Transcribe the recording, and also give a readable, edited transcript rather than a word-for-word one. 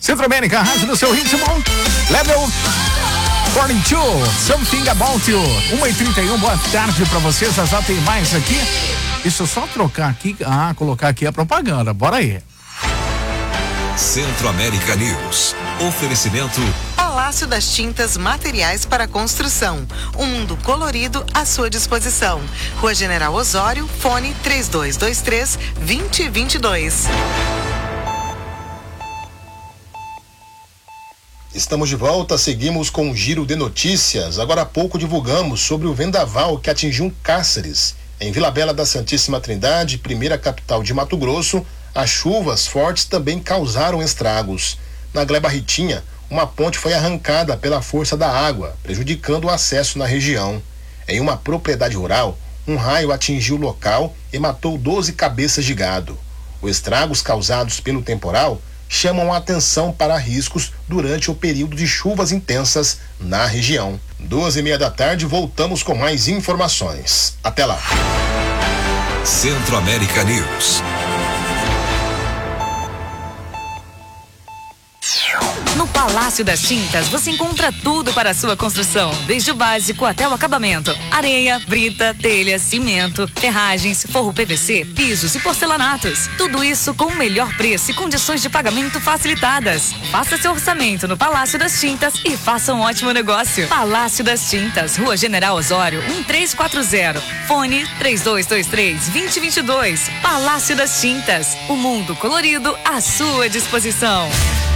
Centro América, a rádio do seu ritmo. Level 42, Something About You. 1h31, boa tarde pra vocês. Já tem mais aqui. Deixa eu só trocar aqui, colocar aqui a propaganda. Bora aí. Centro América News. Oferecimento Palácio das Tintas Materiais para Construção. Um mundo colorido à sua disposição. Rua General Osório, fone 3223-2022. Estamos de volta, seguimos com um giro de notícias. Agora há pouco divulgamos sobre o vendaval que atingiu Cáceres. Em Vila Bela da Santíssima Trindade, primeira capital de Mato Grosso, as chuvas fortes também causaram estragos. Na Gleba Ritinha, uma ponte foi arrancada pela força da água, prejudicando o acesso na região. Em uma propriedade rural, um raio atingiu o local e matou 12 cabeças de gado. Os estragos causados pelo temporal chamam a atenção para riscos durante o período de chuvas intensas na região. 2h30 da tarde, voltamos com mais informações. Até lá. Centro América News. No Palácio das Tintas você encontra tudo para a sua construção, desde o básico até o acabamento: areia, brita, telha, cimento, ferragens, forro PVC, pisos e porcelanatos. Tudo isso com o melhor preço e condições de pagamento facilitadas. Faça seu orçamento no Palácio das Tintas e faça um ótimo negócio. Palácio das Tintas, Rua General Osório, 1340. Fone 3223-2022. Palácio das Tintas, o mundo colorido à sua disposição.